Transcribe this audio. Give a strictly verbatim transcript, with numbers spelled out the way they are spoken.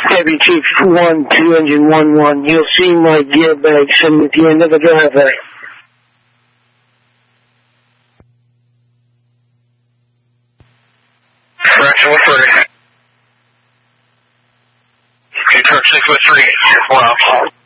Heavy Chief one two engine one one. You'll see my gear bag sitting at the end of the driveway. Correction, one thirty. Okay, truck six foot three. Wow.